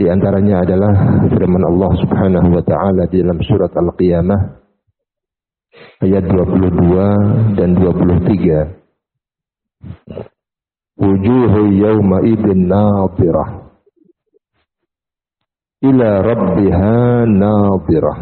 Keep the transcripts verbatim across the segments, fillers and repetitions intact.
Di antaranya adalah firman Allah Subhanahu wa taala di dalam surat Al-Qiyamah ayat dua puluh dua dan dua puluh tiga. Wujuhu yawma idzin nadhirah ila rabbiha nadhirah.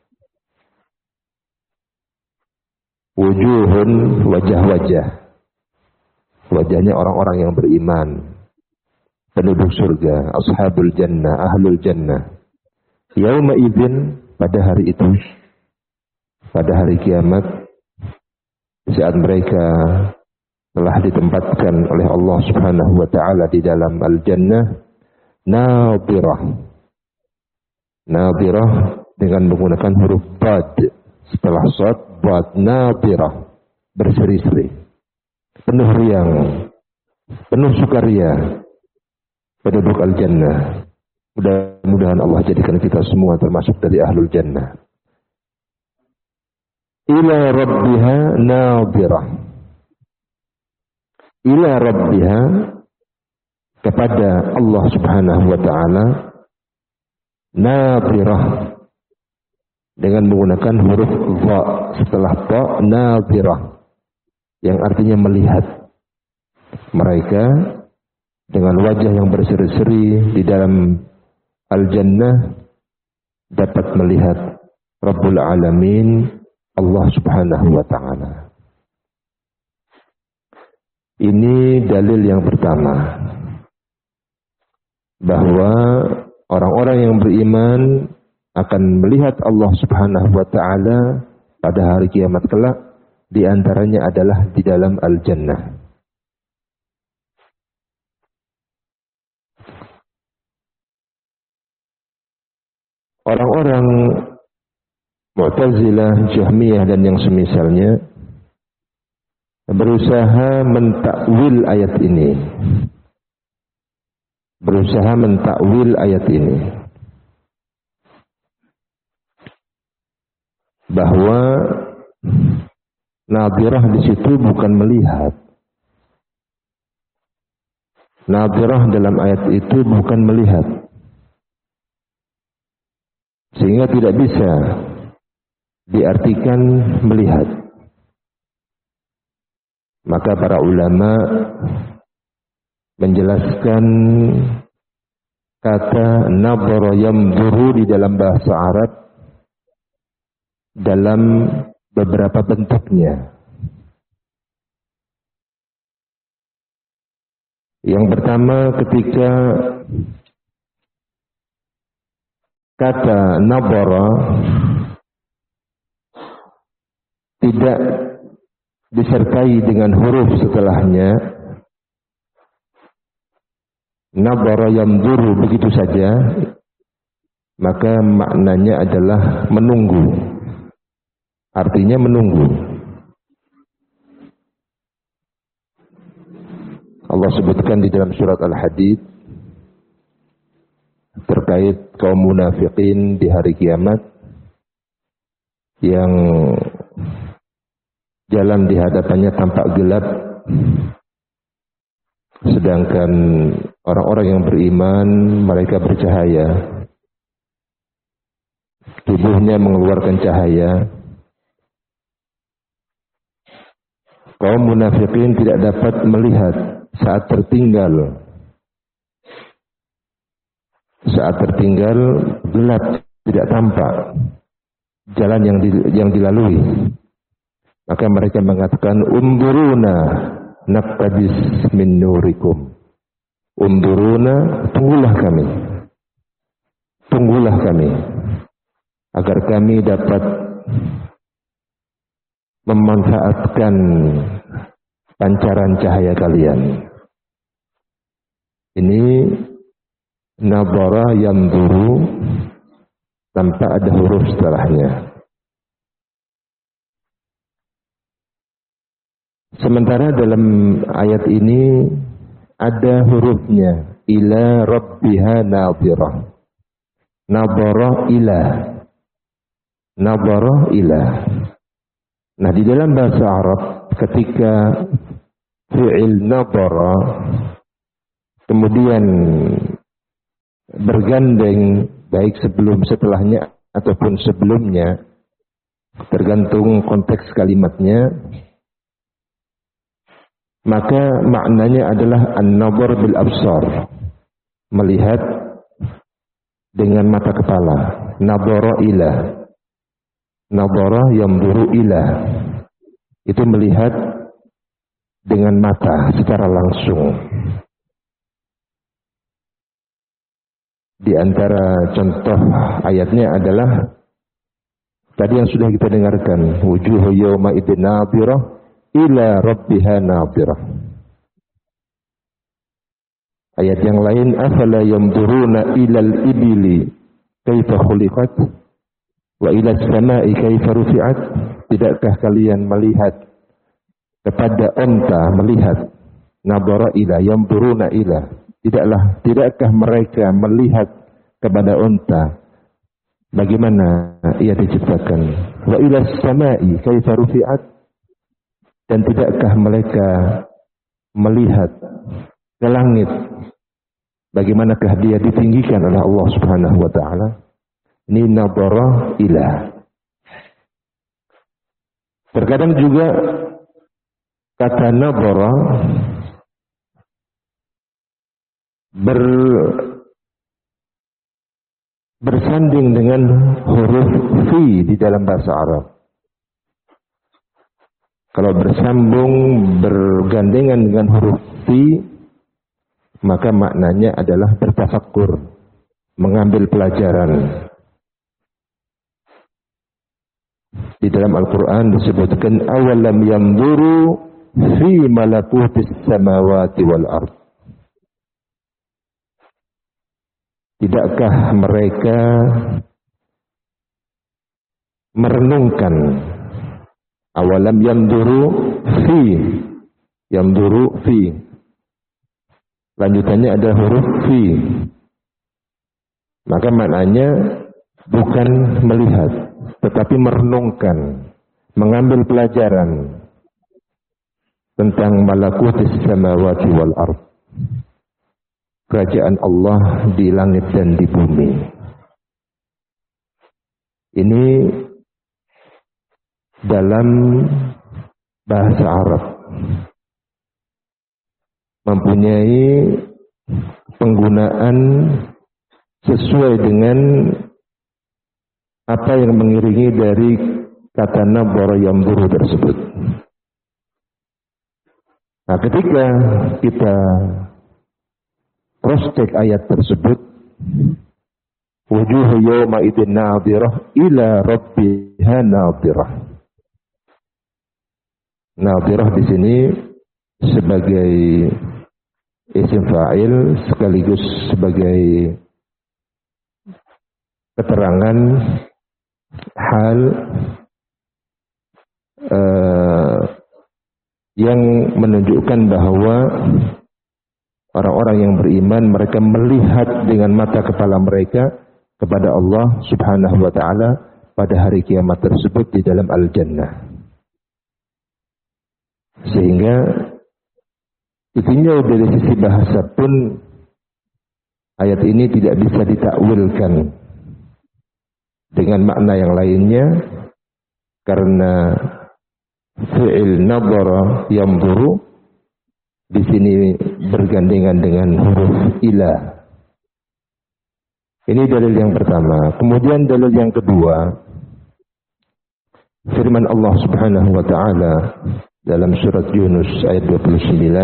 Wujuhun, wajah-wajah. Wajahnya orang-orang yang beriman, penduduk surga, ashabul jannah, ahlul jannah. Yauma idzin, pada hari itu, pada hari kiamat, saat mereka telah ditempatkan oleh Allah Subhanahu wa taala di dalam al-jannah, nadhirah. Nadhirah dengan menggunakan huruf bad setelah shad, bad, nadhirah, berseri-seri, penuh riang, penuh sukaria, penduduk al-jannah. Mudah-mudahan Allah jadikan kita semua termasuk dari ahlul jannah. Ila rabbiha nadhirah. Ila rabbiha, kepada Allah Subhanahu wa taala, nadhirah, dengan menggunakan huruf dha setelah ta, nadhirah, yang artinya melihat. Mereka dengan wajah yang berseri-seri di dalam al-jannah dapat melihat Rabbul Alamin, Allah Subhanahu wa taala. Ini dalil yang pertama, bahwa orang-orang yang beriman akan melihat Allah Subhanahu wa taala pada hari kiamat kelak, di antaranya adalah di dalam al-jannah. Orang-orang Mu'tazilah, Jahmiyah dan yang semisalnya berusaha mentakwil ayat ini. Berusaha mentakwil ayat ini. Bahwa nadhirah di situ bukan melihat. Nadhirah dalam ayat itu bukan melihat. Sehingga tidak bisa diartikan melihat. Maka para ulama menjelaskan kata nadhara yanzuru di dalam bahasa Arab dalam beberapa bentuknya. Yang pertama, ketika kata nadhara tidak disertai dengan huruf setelahnya, nadhara yanzuru begitu saja, maka maknanya adalah menunggu. Artinya menunggu. Allah sebutkan di dalam surat Al-Hadid terkait kaum munafikin di hari kiamat yang jalan di hadapannya tampak gelap, sedangkan orang-orang yang beriman mereka bercahaya, tubuhnya mengeluarkan cahaya. Kaum munafikin tidak dapat melihat saat tertinggal. Saat tertinggal gelap, tidak tampak jalan yang di, yang dilalui. Maka mereka mengatakan, "Unduruna naqtabis min nurikum." Unduruna, tunggulah kami. Tunggulah kami agar kami dapat memanfaatkan pancaran cahaya kalian. Ini nadhara yanzuru tanpa ada huruf setelahnya. Sementara dalam ayat ini ada hurufnya, ila rabbiha nadhirah. Nadhara ila. Nadhara ila. Nah, di dalam bahasa Arab ketika fi'il nadhara kemudian bergandeng baik sebelum setelahnya ataupun sebelumnya, tergantung konteks kalimatnya, maka maknanya adalah an-nazar bil absar, melihat dengan mata kepala. Nadhara ila, nadhara yanzuru ila, itu melihat dengan mata secara langsung. Di antara contoh ayatnya adalah tadi yang sudah kita dengarkan, wujuhu yawma idzin nadhirah ila rabbiha nadhirah. Ayat yang lain, afala yanzuruna ilal ibili kaifa khuliqat wa ila samai kaifa rufi'at. Tidakkah kalian melihat kepada onta, melihat nadhara ila, yanzuruna ila, tidaklah tidakkah mereka melihat kepada onta bagaimana ia diciptakan, wa ila samai kaifa rufi'at, dan tidakkah mereka melihat ke langit bagaimanakah dia ditinggikan oleh Allah Subhanahu wa taala. Ini nadhara ila. Terkadang juga kata nadhara ber bersanding dengan huruf fi di dalam bahasa Arab. Kalau bersambung, bergandengan dengan huruf fi, maka maknanya adalah bertafakkur, mengambil pelajaran. Di dalam Al-Quran disebutkan, awalam yanzuru fi malakutis samawati wal ard. Tidakkah mereka merenungkan, awalam yanzuru fi, yanzuru fi, lanjutannya ada huruf fi, maka maknanya bukan melihat, tetapi merenungkan, mengambil pelajaran tentang malakutis samawati wal ard, kerajaan Allah di langit dan di bumi. Ini dalam bahasa Arab mempunyai penggunaan sesuai dengan apa yang mengiringi dari kata nadhara yanzuru tersebut. Nah, ketika kita cross check ayat tersebut, wujuhu yawma idzin nadhirah ila rabbiha nadhirah. Nadhirah di sini sebagai isim fa'il sekaligus sebagai keterangan hal uh, yang menunjukkan bahwa orang-orang yang beriman mereka melihat dengan mata kepala mereka kepada Allah Subhanahu wa taala pada hari kiamat tersebut di dalam al-jannah. Sehingga intinya dari sisi bahasa pun ayat ini tidak bisa ditakwilkan dengan makna yang lainnya, karena fi'il nadhara yanzuru di sini bergandengan dengan huruf ila. Ini dalil yang pertama. Kemudian dalil yang kedua, firman Allah Subhanahu wa taala dalam surat Yunus ayat dua puluh sembilan,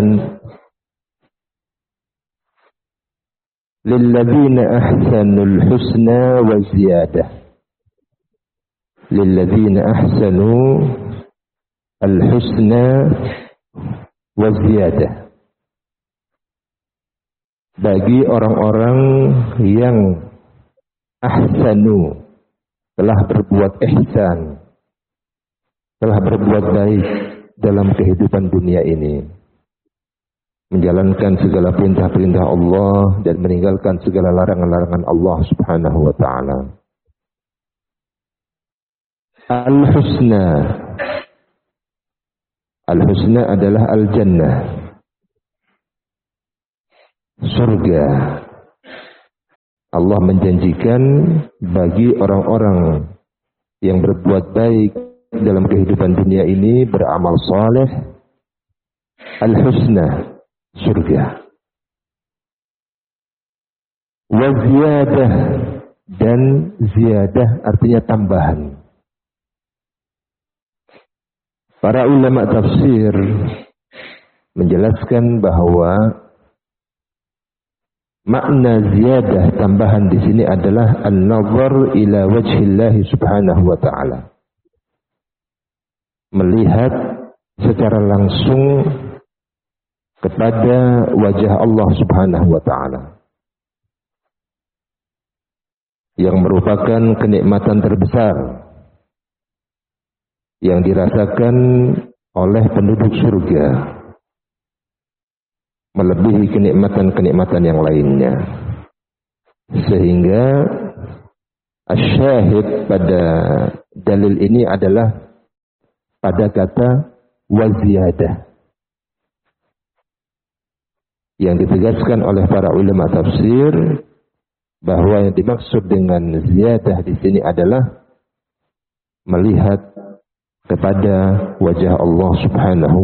lilladzina ahsanul husna wa ziyadah. Lilladzina ahsanu al-husna wa ziyadah. Bagi orang-orang yang ahsanu, telah berbuat ihsan, telah berbuat baik dalam kehidupan dunia ini, menjalankan segala perintah-perintah Allah dan meninggalkan segala larangan-larangan Allah Subhanahu wa taala. Al-husna, al-husna adalah al-jannah, surga. Allah menjanjikan bagi orang-orang yang berbuat baik dalam kehidupan dunia ini, beramal saleh, al-husna, surga. Wa ziyadah, dan ziyadah artinya tambahan. Para ulama tafsir menjelaskan bahwa makna ziyadah tambahan di sini adalah an-nazar ila wajhillahi subhanahu wa ta'ala. Melihat secara langsung kepada wajah Allah subhanahu wa ta'ala, yang merupakan kenikmatan terbesar yang dirasakan oleh penduduk surga, melebihi kenikmatan-kenikmatan yang lainnya. Sehingga asyahid pada dalil ini adalah pada kata waziyadah, yang ditegaskan oleh para ulama tafsir bahwa yang dimaksud dengan ziyadah di sini adalah melihat kepada wajah Allah Subhanahu